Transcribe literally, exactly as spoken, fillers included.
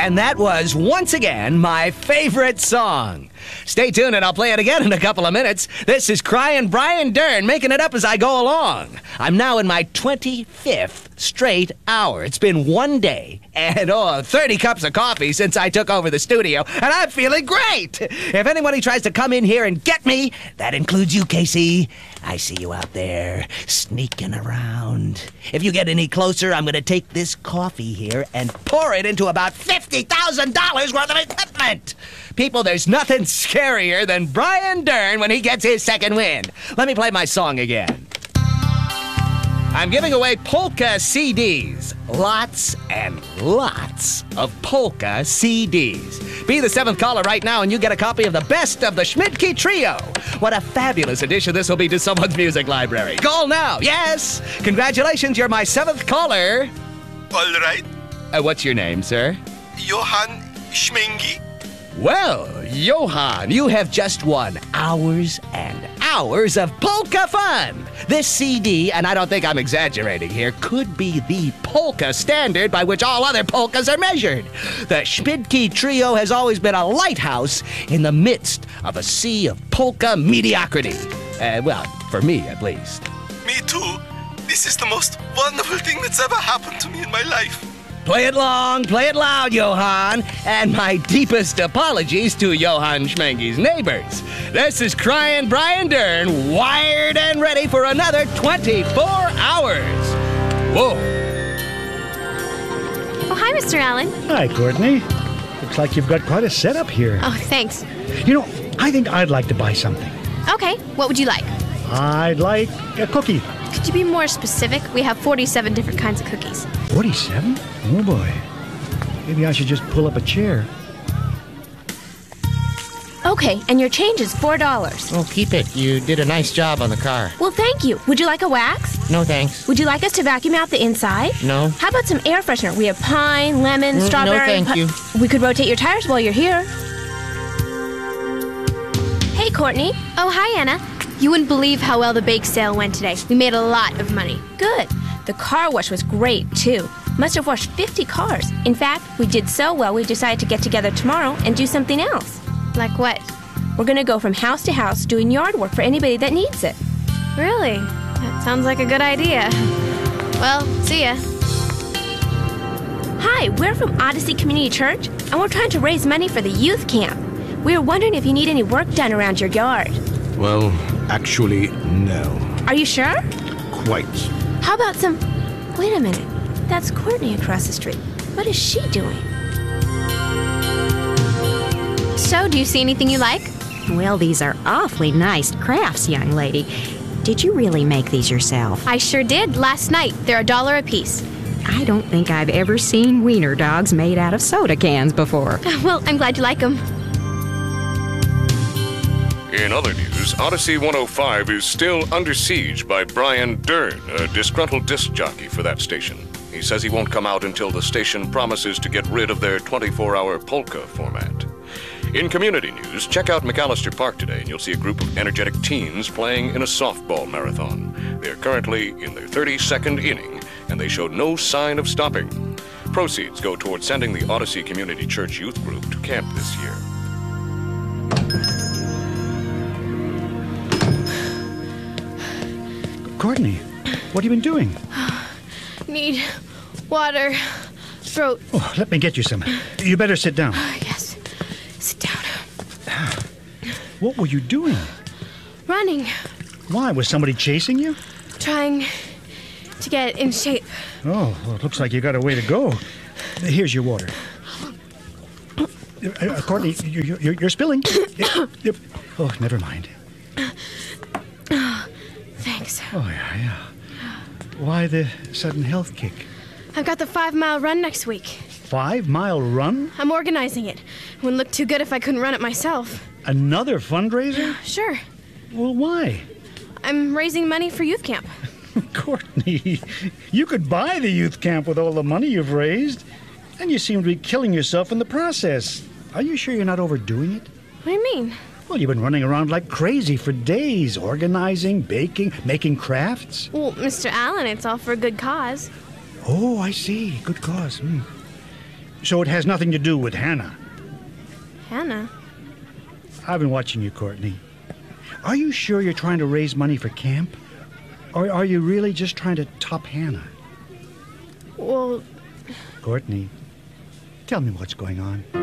And that was, once again, my favorite song. Stay tuned and I'll play it again in a couple of minutes. This is Crying Brian Dern, making it up as I go along. I'm now in my twenty-fifth straight hour. It's been one day and, oh, thirty cups of coffee since I took over the studio, and I'm feeling great. If anybody tries to come in here and get me, that includes you, Casey. I see you out there sneaking around. If you get any closer, I'm going to take this coffee here and pour it into about fifty thousand dollars worth of equipment. People, there's nothing scarier than Brian Dern when he gets his second win. Let me play my song again. I'm giving away polka C Ds. Lots and lots of polka C Ds. Be the seventh caller right now and you get a copy of the best of the Schmidtke Trio. What a fabulous addition this will be to someone's music library. Call now, yes! Congratulations, you're my seventh caller. All right. Uh, what's your name, sir? Johann Schmengi. Well, Johann, you have just won hours and hours of polka fun. This C D, and I don't think I'm exaggerating here, could be the polka standard by which all other polkas are measured. The Schmidtke Trio has always been a lighthouse in the midst of a sea of polka mediocrity. Uh, well, for me, at least. Me too. This is the most wonderful thing that's ever happened to me in my life. Play it long, play it loud, Johann. And my deepest apologies to Johann Schmengi's neighbors. This is Crying Brian Dern, wired and ready for another twenty-four hours. Whoa. Oh, hi, Mister Allen. Hi, Courtney. Looks like you've got quite a setup here. Oh, thanks. You know, I think I'd like to buy something. Okay, what would you like? I'd like a cookie. Could you be more specific? We have forty-seven different kinds of cookies. forty-seven? Oh, boy. Maybe I should just pull up a chair. Okay, and your change is four dollars. Oh, keep it. You did a nice job on the car. Well, thank you. Would you like a wax? No, thanks. Would you like us to vacuum out the inside? No. How about some air freshener? We have pine, lemon, Mm, strawberry. no, thank pu- you. We could rotate your tires while you're here. Hey, Courtney. Oh, hi, Anna. You wouldn't believe how well the bake sale went today. We made a lot of money. Good. The car wash was great, too. Must have washed fifty cars. In fact, we did so well we decided to get together tomorrow and do something else. Like what? We're going to go from house to house doing yard work for anybody that needs it. Really? That sounds like a good idea. Well, see ya. Hi, we're from Odyssey Community Church, and we're trying to raise money for the youth camp. We were wondering if you need any work done around your yard. Well, actually, no. Are you sure? Quite. How about some... Wait a minute. That's Courtney across the street. What is she doing? So, do you see anything you like? Well, these are awfully nice crafts, young lady. Did you really make these yourself? I sure did. Last night. They're a dollar a piece. I don't think I've ever seen wiener dogs made out of soda cans before. Well, I'm glad you like them. In other news, Odyssey one oh five is still under siege by Brian Dern, a disgruntled disc jockey for that station. He says he won't come out until the station promises to get rid of their twenty-four hour polka format. In community news, check out McAllister Park today and you'll see a group of energetic teens playing in a softball marathon. They're currently in their thirty-second inning and they show no sign of stopping. Proceeds go toward sending the Odyssey Community Church Youth Group to camp this year. Courtney, what have you been doing? Need water. Throat. Oh, let me get you some. You better sit down. Yes. Sit down. What were you doing? Running. Why? Was somebody chasing you? Trying to get in shape. Oh, well, it looks like you got a way to go. Here's your water. Uh, uh, Courtney, you're, you're, you're spilling. Oh, never mind. Thanks. Oh, yeah, yeah. Why the sudden health kick? I've got the five-mile run next week. Five-mile run? I'm organizing it. It wouldn't look too good if I couldn't run it myself. Another fundraiser? Sure. Well, why? I'm raising money for youth camp. Courtney, you could buy the youth camp with all the money you've raised. And you seem to be killing yourself in the process. Are you sure you're not overdoing it? What do you mean? Well, you've been running around like crazy for days, organizing, baking, making crafts. Well, Mister Allen, it's all for a good cause. Oh, I see. Good cause. Mm. So it has nothing to do with Hannah. Hannah? I've been watching you, Courtney. Are you sure you're trying to raise money for camp? Or are you really just trying to top Hannah? Well... Courtney, tell me what's going on.